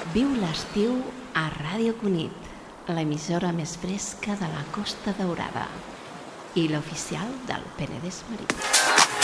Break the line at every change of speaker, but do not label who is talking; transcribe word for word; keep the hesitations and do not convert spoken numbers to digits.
Viu l'estiu a Ràdio Cunit, l'emissora més fresca de la Costa Daurada i l'oficial del Penedès Marí.